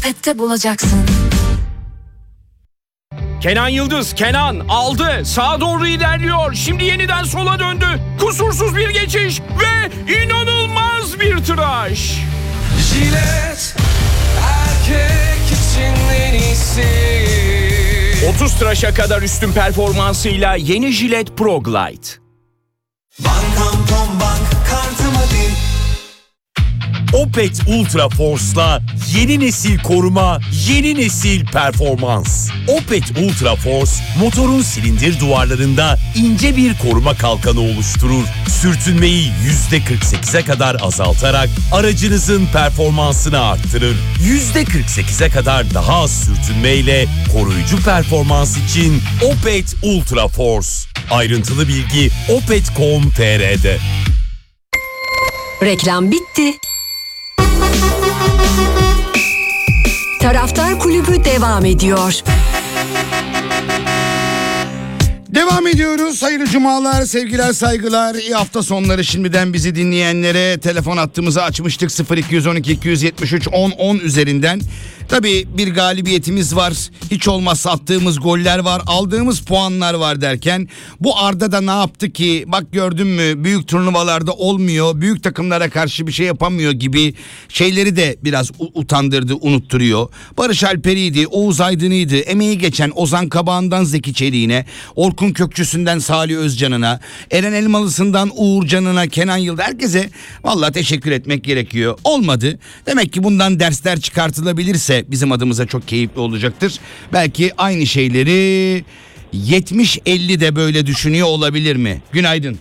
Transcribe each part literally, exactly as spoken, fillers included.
Opet'te bulacaksın. Kenan Yıldız, Kenan aldı, sağa doğru ilerliyor, şimdi yeniden sola döndü, kusursuz bir geçiş ve inanılmaz bir tıraş. Jilet, erkek için en iyisi. otuz tıraşa kadar üstün performansıyla yeni Jilet Pro Glide. Bankam Tom Bank kartıma bin. Opet Ultra Force'la yeni nesil koruma, yeni nesil performans. Opet Ultra Force, motorun silindir duvarlarında ince bir koruma kalkanı oluşturur. Sürtünmeyi yüzde kırk sekize kadar azaltarak aracınızın performansını arttırır. yüzde kırk sekize kadar daha az sürtünmeyle koruyucu performans için Opet Ultra Force. Ayrıntılı bilgi opet nokta com nokta tr'de. Reklam bitti. Taraftar Kulübü devam ediyor. Devam ediyoruz. Hayırlı cumalar, sevgiler, saygılar. İyi hafta sonları şimdiden bizi dinleyenlere. Telefon hattımızı açmıştık sıfır iki on iki iki yetmiş üç on on üzerinden. Tabii bir galibiyetimiz var. Hiç olmazsa attığımız goller var. Aldığımız puanlar var derken bu Arda da ne yaptı ki? Bak gördün mü? Büyük turnuvalarda olmuyor. Büyük takımlara karşı bir şey yapamıyor gibi şeyleri de biraz utandırdı, unutturuyor. Barış Alper'iydi, Oğuz Aydın'ıydı. Emeği geçen Ozan Kabağı'ndan Zeki Çelik'ine, Orkun Kökçüsü'nden Salih Özcan'ına, Eren Elmalısı'ndan Uğur Can'ına, Kenan Yıldız, herkese vallahi teşekkür etmek gerekiyor. Olmadı. Demek ki bundan dersler çıkartılabilirse bizim adımıza çok keyifli olacaktır. Belki aynı şeyleri yetmiş elli de böyle düşünüyor olabilir mi? Günaydın.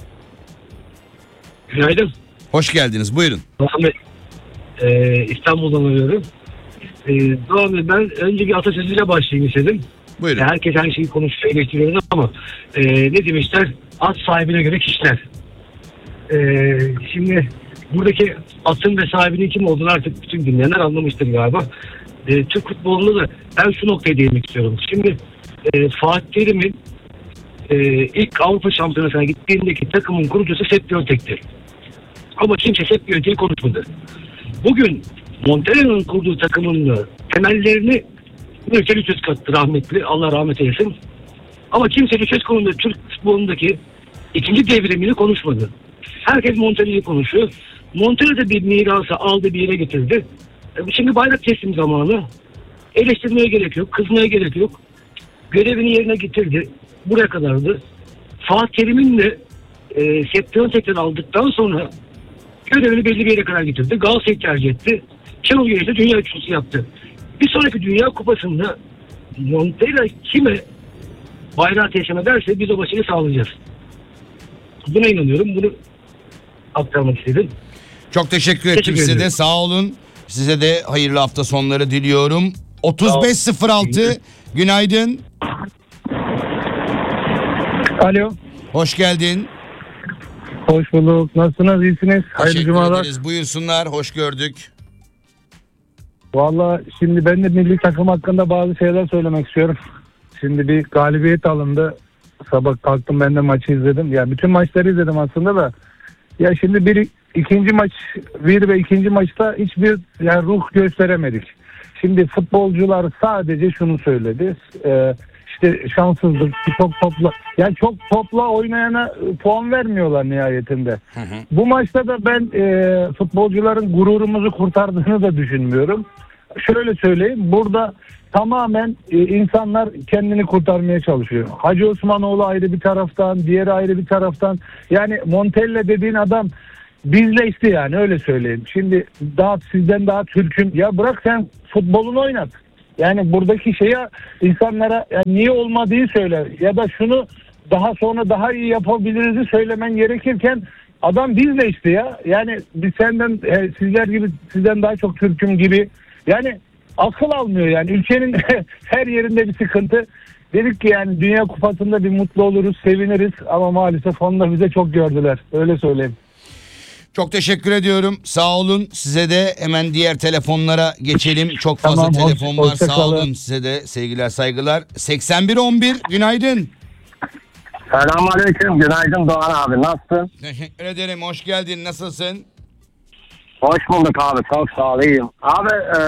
Günaydın. Hoş geldiniz. Buyurun. Doğan Bey, e, İstanbul'dan arıyorum. E, Doğan Bey, ben önce bir atasözüyle başlayayım istedim. Buyurun. Herkes her şeyi konuşuyor, eleştiriyoruz ama e, ne demişler? At sahibine göre kişiler. E, şimdi buradaki atın ve sahibinin kim olduğunu artık bütün dinleyenler anlamıştır galiba. E, Türk futbolunda da ben şu noktaya değinmek istiyorum. Şimdi e, Fatih Terim'in e, ilk Avrupa Şampiyonası'na gittiğindeki takımın kurucusu Sepp Piontek'ti. Ama kimse Sepp Piontek'i konuşmadı. Bugün Montella'nın kurduğu takımın da temellerini Nurçe Lüçöz kattı, rahmetli. Allah rahmet eylesin. Ama kimse Lüçöz konusunda Türk futbolundaki ikinci devrimini konuşmadı. Herkes Montella'yı konuşuyor. Montella da bir mirası aldı, bir yere getirdi. Şimdi bayrak teslim zamanı. Eleştirmeye gerek yok, kızmaya gerek yok. Görevini yerine getirdi. Buraya kadardı. Fatih Terim'in de e, Sepp Piontek'ten aldıktan sonra görevini belli bir yere kadar getirdi. Galatasaray'ı tercih etti. Şenol Güneş de dünya üçüncüsü yaptı. Bir sonraki Dünya Kupası'nda Montella kime bayrağı teslim ederse biz o başarıyı sağlayacağız. Buna inanıyorum. Bunu aktarmak istedim. Çok teşekkür ettim Teşekkür size ederim. de. Sağ olun. Size de hayırlı hafta sonları diliyorum. otuz beş sıfır altı. Günaydın. Alo. Hoş geldin. Hoş bulduk. Nasılsınız? İyisiniz? Hayırlı Teşekkür cumalar. ederiz. Buyursunlar. Hoş gördük. Valla şimdi ben de milli takım hakkında bazı şeyler söylemek istiyorum. Şimdi bir galibiyet alındı. Sabah kalktım, ben de maçı izledim. Ya bütün maçları izledim aslında da. Ya şimdi bir ikinci maç, bir ve ikinci maçta hiçbir yani ruh gösteremedik. Şimdi futbolcular sadece şunu söyledi. Ee, işte şanssızlık, çok topla. Yani çok topla oynayana puan vermiyorlar nihayetinde. Hı hı. Bu maçta da ben e, futbolcuların gururumuzu kurtardığını da düşünmüyorum. Şöyle söyleyeyim, burada tamamen e, insanlar kendini kurtarmaya çalışıyor. Hacı Osmanoğlu ayrı bir taraftan, diğeri ayrı bir taraftan. Yani Montella dediğin adam bizleşti, yani öyle söyleyeyim. Şimdi daha sizden daha Türk'üm. Ya bırak sen futbolunu oynat. Yani buradaki şeye insanlara yani niye olmadığı söyle ya da şunu daha sonra daha iyi yapabiliriz söylemen gerekirken adam bizleşti ya. Yani biz senden e, sizler gibi sizden daha çok Türk'üm gibi. Yani akıl almıyor yani. Ülkenin her yerinde bir sıkıntı. Dedik ki yani Dünya Kupası'nda bir mutlu oluruz, seviniriz ama maalesef onu bize çok gördüler. Öyle söyleyeyim. Çok teşekkür ediyorum. Sağ olun. Size de hemen diğer telefonlara geçelim. Çok fazla Tamam, telefon hoş, var. Sağ kalın. olun. Size de sevgiler, saygılar. seksen bir on bir. Günaydın. Selamünaleyküm. Günaydın Doğan abi. Nasılsın? Teşekkür ederim. Hoş geldin. Nasılsın? Hoş bulduk abi. Çok sağ ol. İyiyim. Abi e,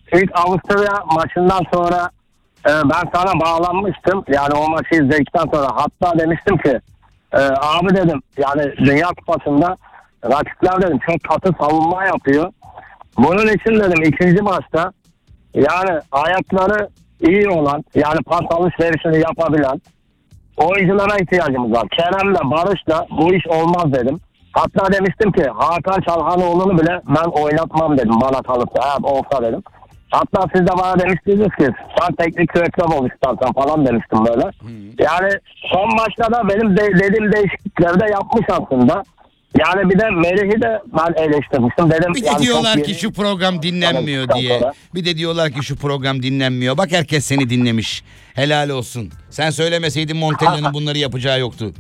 ilk Avusturya maçından sonra e, ben sana bağlanmıştım. Yani o maçı izledikten sonra hatta demiştim ki e, abi dedim yani Dünya Kupası'nda rakipler dedim çok katı savunma yapıyor. Bunun için dedim ikinci maçta yani ayakları iyi olan yani pas alışverişini yapabilen oyunculara ihtiyacımız var. Kerem'le Barış'la bu iş olmaz dedim. Hatta demiştim ki Hakan Çalhanoğlu'nu bile ben oynatmam dedim bana kalırsa eğer olsa dedim. Hatta siz de bana demiştiniz ki sen teknik direktör ol istersen falan demiştim böyle. Yani son maçta da benim de, dediğim değişiklikleri de yapmış aslında. Yani bir de Melih'i de ben eleştirmiştim. Dedim, Bir de yani diyorlar çok ki yeni- şu program dinlenmiyor diye. Sonra. Bir de diyorlar ki şu program dinlenmiyor. Bak herkes seni dinlemiş. Helal olsun. Sen söylemeseydin Montella'nın bunları yapacağı yoktu.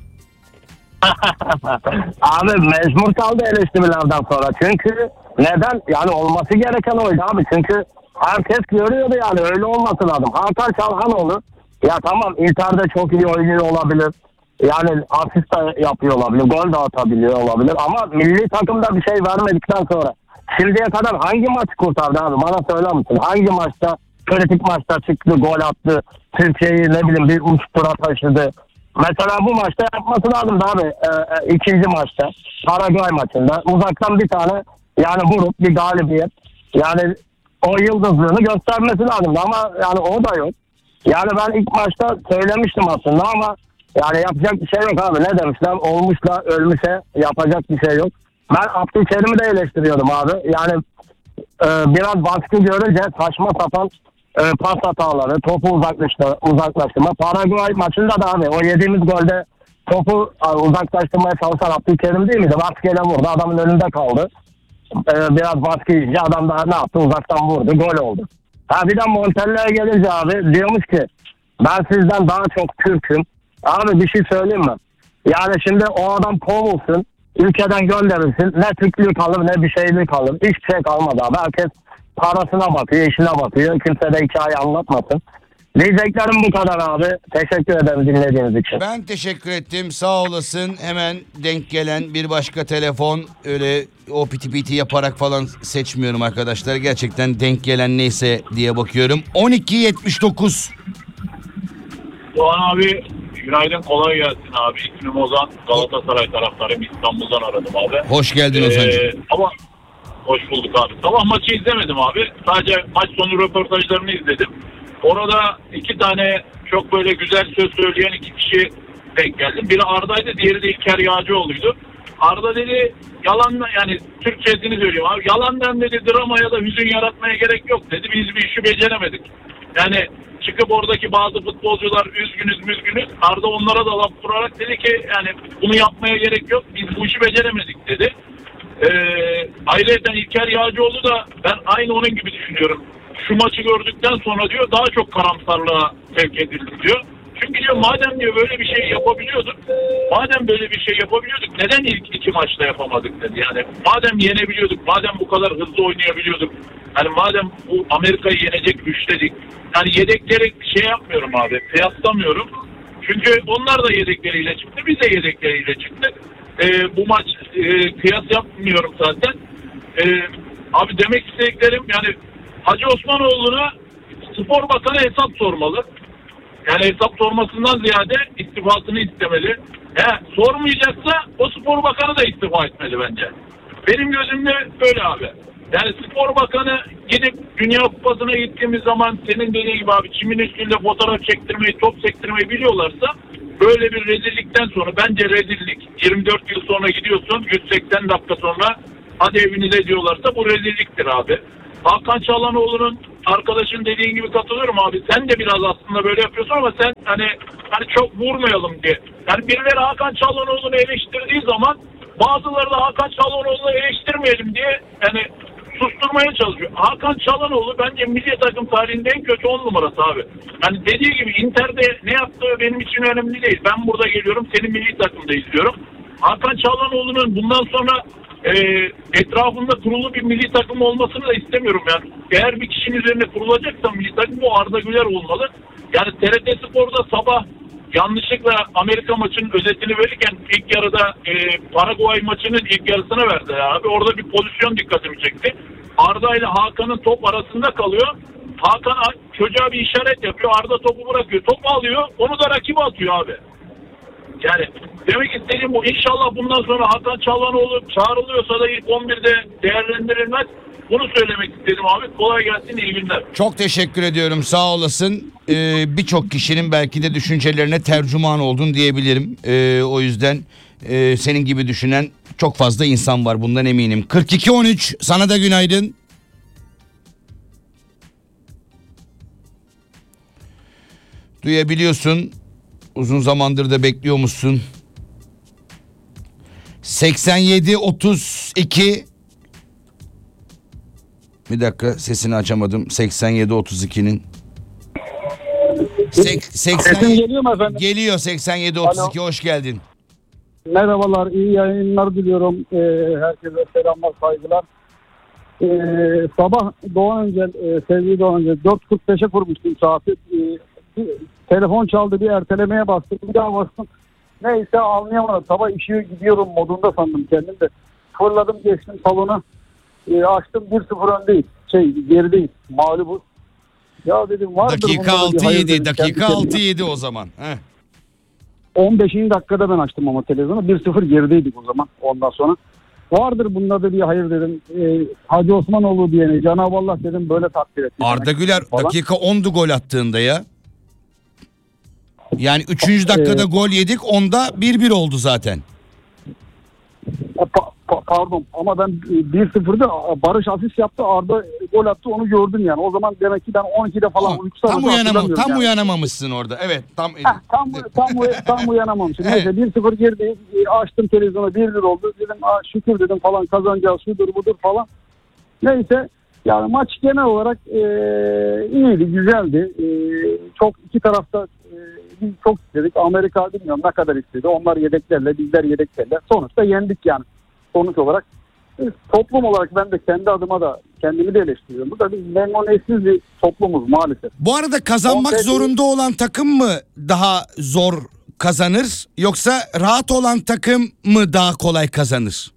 Abi mecbur kaldı eleştirilerden sonra. Çünkü neden? Yani olması gereken oydu abi. Çünkü herkes görüyordu yani öyle olması lazım. Hakan Çalhanoğlu ya tamam Inter'de çok iyi oynuyor olabilir. Yani asist de yapıyor olabilir. Gol de atabiliyor olabilir. Ama milli takımda bir şey vermedikten sonra şimdiye kadar hangi maç kurtardı abi? Bana söyler misin? Hangi maçta kritik maçta çıktı, gol attı. Türkiye'yi ne bileyim bir uç tura taşıdı. Mesela bu maçta yapması lazımdı abi. E, e, ikinci maçta. Paraguay maçında. Uzaktan bir tane yani vurup bir galibiyet. Yani o yıldızlığını göstermesi lazımdı ama yani o da yok. Yani ben ilk maçta söylemiştim aslında ama yani yapacak bir şey yok abi. Ne demişler? Olmuşla ölmüşe yapacak bir şey yok. Ben Abdülkerim'i de eleştiriyordum abi. Yani e, biraz baskı görünce saçma sapan e, pas hataları, topu uzaklaştırma, uzaklaştırma. Paraguay maçında da abi o yediğimiz golde topu e, uzaklaştırmaya çalışan Abdülkerim değil miydi? Baskeyle vurdu. Adamın önünde kaldı. E, biraz baskı yiyince adam da ne yaptı? Uzaktan vurdu. Gol oldu. Ha bir de Montella'ya gelince abi diyormuş ki ben sizden daha çok Türk'üm. Abi bir şey söyleyeyim mi? Yani şimdi o adam kovulsun, ülkeden gönderilsin. Ne Türklüğü kalır ne bir şeyliği kalır. Hiçbir şey kalmadı abi. Herkes parasına bakıyor, işine bakıyor. Kimse de hikaye anlatmasın. Diyeceklerim bu kadar abi. Teşekkür ederim dinlediğiniz için. Ben teşekkür ettim. Sağ olasın. Hemen denk gelen bir başka telefon. Öyle o piti piti yaparak falan seçmiyorum arkadaşlar. Gerçekten denk gelen neyse diye bakıyorum. on iki yetmiş dokuz. Doğan abi günaydın, kolay gelsin abi. İsmim Ozan, Galatasaray taraftarıyım, İstanbul'dan aradım abi. Hoş geldin Ozan'cığım. Ee, ama hoş bulduk abi. Sabah maçı izlemedim abi. Sadece maç sonu röportajlarını izledim. Orada iki tane çok böyle güzel söz söyleyen iki kişi denk geldim. Biri Arda'ydı, diğeri de İlker Yağcıoğlu'ydu. Arda dedi yalan, yani Türkçesini söylüyorum abi. Yalandan dedi drama ya da hüzün yaratmaya gerek yok dedi. Biz bir işi beceremedik. Yani çıkıp oradaki bazı futbolcular üzgünüz müzgünüz. Arda onlara da laf vurarak dedi ki yani bunu yapmaya gerek yok. Biz bu işi beceremedik dedi. Ee, ayrıca İlker Yağcıoğlu da ben aynı onun gibi düşünüyorum. Şu maçı gördükten sonra diyor daha çok karamsarlığa sevk edildim diyor. Çünkü diyor madem diyor böyle bir şey yapabiliyorduk. Madem böyle bir şey yapabiliyorduk neden ilk iki maçta yapamadık dedi. Yani madem yenebiliyorduk, madem bu kadar hızlı oynayabiliyorduk. Yani madem bu Amerika'yı yenecek güçtedik. Yani yedekleri şey yapmıyorum abi, kıyaslamıyorum. Çünkü onlar da yedekleriyle çıktı, biz de yedekleriyle çıktık. Ee, bu maç e, kıyas yapmıyorum zaten. Ee, abi demek istediklerim yani Hacı Osmanoğlu'na Spor Bakanı hesap sormalı. Yani hesap sormasından ziyade istifasını istemeli. He, sormayacaksa o Spor Bakanı da istifa etmeli bence. Benim gözümde böyle abi. Yani Spor Bakanı gidip Dünya Kupası'na gittiğimiz zaman senin dediğin gibi abi çimin üstünde fotoğraf çektirmeyi, top sektirmeyi biliyorlarsa böyle bir rezillikten sonra bence rezillik. yirmi dört yıl sonra gidiyorsun, yüz seksen dakika sonra hadi evinize diyorlarsa bu rezilliktir abi. Hakan Çalhanoğlu'nun arkadaşın dediğin gibi katılıyorum abi. Sen de biraz aslında böyle yapıyorsun ama sen hani hani çok vurmayalım diye. Yani birileri Hakan Çalhanoğlu'nu eleştirdiği zaman bazıları da Hakan Çalhanoğlu'nu eleştirmeyelim diye yani susturmaya çalışıyor. Hakan Çalhanoğlu bence milli takım tarihinde en kötü on numarası abi. Yani dediği gibi Inter'de ne yaptığı benim için önemli değil. Ben burada geliyorum, seni milli takımda izliyorum. Hakan Çalhanoğlu'nun bundan sonra e, etrafında kurulu bir milli takım olmasını da istemiyorum yani. Eğer bir kişinin üzerine kurulacaksa milli takım bu Arda Güler olmalı. Yani T R T Spor'da sabah yanlışlıkla Amerika maçının özetini verirken ilk yarıda e, Paraguay maçının ilk yarısına verdi abi. Orada bir pozisyon dikkatimi çekti. Arda ile Hakan'ın top arasında kalıyor. Hakan çocuğa bir işaret yapıyor. Arda topu bırakıyor. Topu alıyor. Onu da rakibe atıyor abi. Yani demek istediğim bu. İnşallah bundan sonra Hakan Çalhanoğlu çağrılıyorsa da ilk on birde değerlendirilmez. Bunu söylemek istedim abi. Kolay gelsin, iyi günler. Çok teşekkür ediyorum, sağ olasın. Ee, birçok kişinin belki de düşüncelerine tercüman oldun diyebilirim. Ee, o yüzden e, senin gibi düşünen çok fazla insan var, bundan eminim. kırk iki on üç, sana da günaydın. Duyabiliyorsun. Uzun zamandır da bekliyormuşsun. seksen yedi otuz iki. Bir dakika, sesini açamadım. seksen yedi otuz ikinin. Sek, seksen Sesim geliyor mu efendim? Geliyor, seksen yedi otuz iki. Hoş geldin. Merhabalar, iyi yayınlar diliyorum. Ee, herkese selamlar, saygılar. Ee, sabah Doğan Öncel, e, sevgili Doğan Öncel, dört kırk beşe kurmuştum saati. Ee, bir, telefon çaldı, bir ertelemeye bastım, bir daha bastım. Neyse anlayamadım. Sabah işe gidiyorum modunda sandım kendim de. Fırladım, geçtim salona. Ee, açtım, bir sıfır öndeyiz. Şey, gerideyiz. Mağlubuz. Ya dedim vardır. Dakika bunda da bir altı hayır yedi. dedim, Dakika kendi kendime. altı yedi o zaman. Heh. on beşinci dakikada ben açtım ama televizyonu. bir sıfır gerideydik o zaman ondan sonra. Vardır bunda da bir hayır dedim. Ee, Hacı Osmanoğlu diyene Cenab-ı Allah dedim böyle takdir etti. Arda Güler falan. dakika ondu gol attığında ya. Yani üçüncü dakikada Ee, gol yedik, onda bir bir oldu zaten. Pa- pa- pardon ama ben bir sıfırda Barış asist yaptı, Arda gol attı, onu gördüm yani. O zaman demek ki ben on ikide falan Tam, uykusal tam, uyanama, tam yani. uyanamamışsın orada. Evet, tam Heh, tam tam tam uyanamamışım. Evet. Neyse bir sıfır gerideyiz. E, Açtım televizyonu, bir bir oldu. Dedim Aa, şükür dedim falan, kazanacağız şudur budur falan. Neyse yani maç genel olarak e, iyiydi, güzeldi. E, çok iki tarafta e, biz çok istedik. Amerika bilmiyorum ne kadar istedi. Onlar yedeklerle, bizler yedeklerle. Sonuçta yendik yani. Sonuç olarak e, toplum olarak ben de kendi adıma da kendimi de eleştiriyorum. Bu da biz memnuniyetsiz bir toplumuz maalesef. Bu arada kazanmak on beş zorunda olan takım mı daha zor kazanır, yoksa rahat olan takım mı daha kolay kazanır?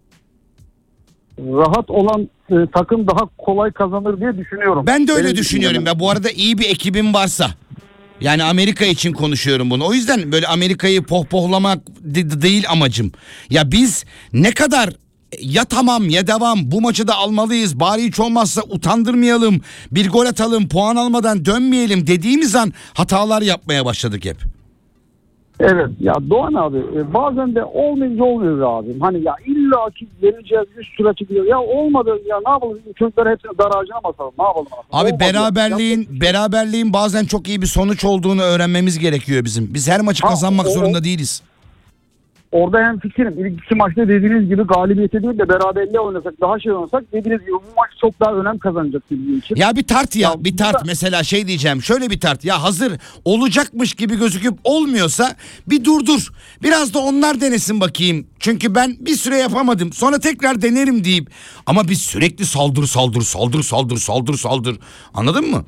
Rahat olan e, takım daha kolay kazanır diye düşünüyorum. Ben de öyle Benim düşünüyorum. düşüncem. Ben bu arada iyi bir ekibim varsa. Yani Amerika için konuşuyorum bunu. O yüzden böyle Amerika'yı pohpohlamak de- değil amacım. Ya biz ne kadar ya tamam ya devam, bu maçı da almalıyız, bari hiç olmazsa utandırmayalım, bir gol atalım, puan almadan dönmeyelim dediğimiz an hatalar yapmaya başladık hep. Evet ya Doğan abi e, bazen de olmayınca olmuyor be abim. Hani ya illa ki yeneceğiz, üst tura çıkıyor. Ya olmadı ya, ne yapalım, çocuklar hepsini dar ağacına basalım, ne yapalım? Abi Olmadı beraberliğin ya. beraberliğin bazen çok iyi bir sonuç olduğunu öğrenmemiz gerekiyor bizim. Biz her maçı Ha, kazanmak o- zorunda değiliz. Orada hem fikrim. İlk iki maçta dediğiniz gibi galibiyete değil de beraberliğe oynasak, daha şey oynasak, dediğiniz gibi bu maç çok daha önem kazanacak bizim için. Ya bir tart ya, Ya bir tart burada- mesela, şey diyeceğim, şöyle bir tart ya, hazır olacakmış gibi gözüküp olmuyorsa bir durdur. Biraz da onlar denesin bakayım. Çünkü ben bir süre yapamadım, sonra tekrar denerim deyip, ama biz sürekli saldır saldır saldır saldır saldır saldır, anladın mı?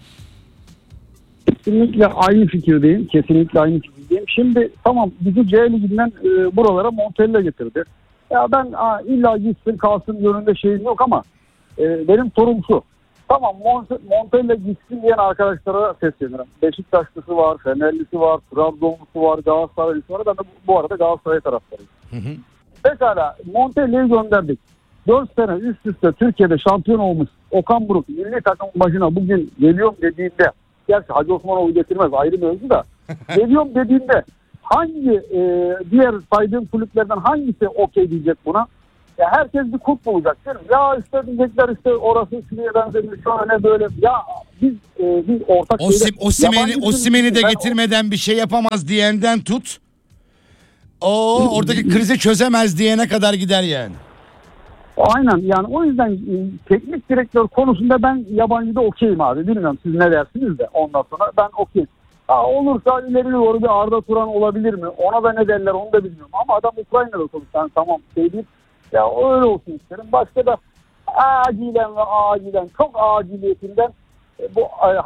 Kesinlikle aynı fikirdeyim. Kesinlikle aynı fikirdeyim. Şimdi tamam, bizi C Ligi'nden e, buralara Montella getirdi. Ya ben a, illa gitsin kalsın yönünde şeyim yok ama e, benim sorum şu. Tamam, Mont- Montella gitsin diyen arkadaşlara seslenirim. Beşiktaşlısı var, Fenerlisi var, Trabzonlusu var, Galatasaraylısı var. Ben de bu, bu arada Galatasaray taraftarıyım. Hı hı. Pekala, Montella'yı gönderdik. dört sene üst üste Türkiye'de şampiyon olmuş Okan Buruk milli takımın başına bugün geliyorum dediğinde, gerçi Hacı Osmanoğlu getirmez, ayrı mevzu da, geliyorum dediğinde hangi e, diğer saydığım kulüplerden hangisi okey diyecek buna? Ya herkes bir kulp bulacak değil mi? Ya işte diyecekler işte orası şuraya benzemiyor, şöyle böyle. Ya biz e, biz ortak Osim, şeyde- Osimhen'i, yabancı Osimhen'i de ben- getirmeden bir şey yapamaz diyenden tut. O oradaki krizi çözemez diyene kadar gider yani. Aynen, yani o yüzden e, teknik direktör konusunda ben yabancıda okeyim abi. Bilmiyorum siz ne dersiniz de, ondan sonra ben okeyim. Ha, olursa ileri doğru bir Arda Turan olabilir mi? Ona da ne derler onu da bilmiyorum. Ama adam Ukrayna'da konuşuyor. Yani tamam şey değil. Ya öyle olsun isterim. Başka da acilen ve acilen, çok aciliyetinden e, bu e,